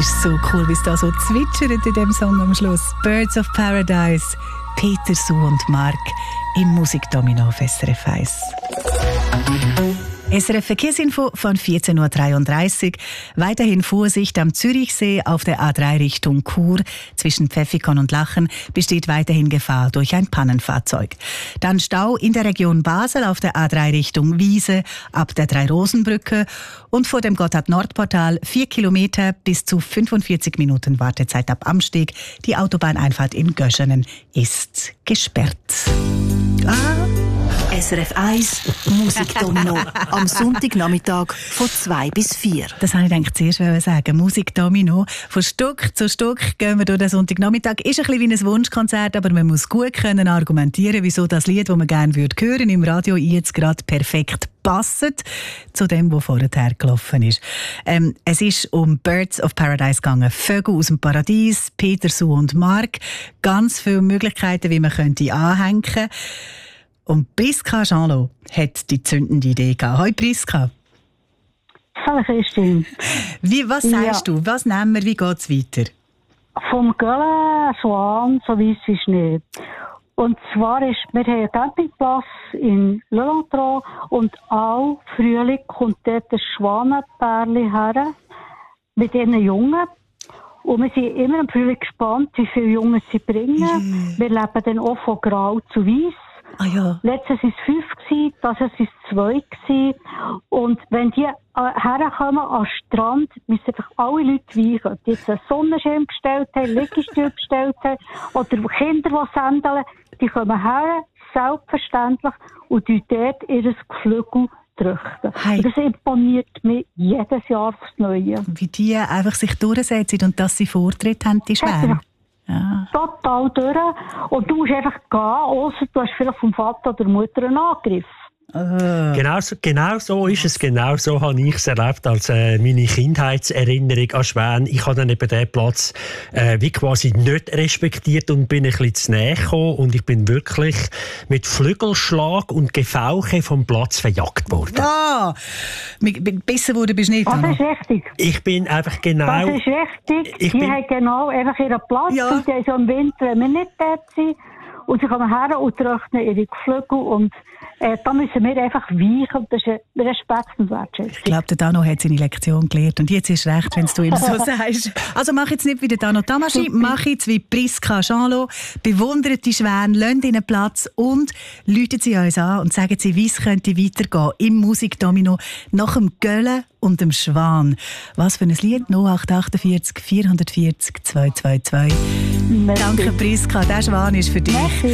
ist so cool, wie es da so zwitschert in dem Song am Schluss. Birds of Paradise, Peter, Sue und Mark im Musikdomino auf SRF 1. SRF Verkehrsinfo von 14.33 Uhr. Weiterhin Vorsicht am Zürichsee auf der A3 Richtung Chur. Zwischen Pfäffikon und Lachen besteht weiterhin Gefahr durch ein Pannenfahrzeug. Dann Stau in der Region Basel auf der A3 Richtung Wiese ab der Drei-Rosen-Brücke. Und vor dem Gotthard-Nord-Portal 4 Kilometer bis zu 45 Minuten Wartezeit ab Amsteg. Die Autobahneinfahrt in Göschenen ist gesperrt. SRF 1 Musikdomino am Sonntagnachmittag von 2 bis 4. Das wollte ich eigentlich zuerst sagen. Musikdomino. Von Stück zu Stück gehen wir durch den Sonntagnachmittag. Ist ein bisschen wie ein Wunschkonzert, aber man muss gut können argumentieren, wieso das Lied, das man gerne hören würde, im Radio jetzt gerade perfekt passt zu dem, was vorher gelaufen ist. Es ist um Birds of Paradise gegangen. Vögel aus dem Paradies, Peter, Sue und Mark. Ganz viele Möglichkeiten, wie man könnte anhängen könnte. Und Priska Jeanlot hat die zündende Idee gehabt. Hoi Priska. Hallo Christine. Was sagst du? Was nehmen wir? Wie geht es weiter? Vom Göllen Schwan, so weiss ist nicht. Und zwar wir haben einen Campingplatz in Le Longtron und all Frühling kommt dort ein Schwanenpärchen her mit ihren Jungen. Und wir sind immer im Frühling gespannt, wie viele Jungen sie bringen. Wir leben dann auch von grau zu weiss. Ah, ja. Letztes waren es 5, dieses Jahr waren es 2. Und wenn die herkommen am Strand, müssen einfach alle Leute weichen. Die jetzt einen Sonnenschirm gestellt haben, Liegestühle gestellt haben oder Kinder, die sändeln, die kommen her, selbstverständlich, und dort ihr Geflügel tröchten. Hey. Und das imponiert mir jedes Jahr aufs Neue. Wie die einfach sich durchsetzen und dass sie Vortritt haben, die Schwäne. Ja. Total durch. Und du musst einfach gehen, ausser du hast vielleicht vom Vater oder Mutter einen Angriff. Genau so ist es. Genau so habe ich es erlebt als meine Kindheitserinnerung an Schwäne. Ich habe dann eben diesen Platz wie quasi nicht respektiert und bin ein bisschen zu nahe gekommen. Und ich bin wirklich mit Flügelschlag und Gefauche vom Platz verjagt worden. Ah! Besser wurde bist du nicht. Das ist richtig. Ich bin einfach genau... Das ist richtig. Die haben genau einfach ihren Platz. Ja. Und die haben so im Winter, wenn wir nicht dort sind. Und sie kommen her und trocknen ihre Geflügel. Und da müssen wir einfach weichen. Das ist ein Respekt und Wertschätzung. Ich glaube, der Dano hat seine Lektion gelernt. Und jetzt ist recht, wenn du ihm so sagst. Also mach jetzt nicht wie der Dano Tamaschi, mach jetzt wie Priska Jeanlot. Bewundert die Schwäne, lasst ihnen Platz und läutet sie uns an und sagen sie, wie es könnte weitergehen im Musikdomino nach dem Göllen und dem Schwan. Was für ein Lied? 0848 440 222. Danke Priska, der Schwan ist für dich.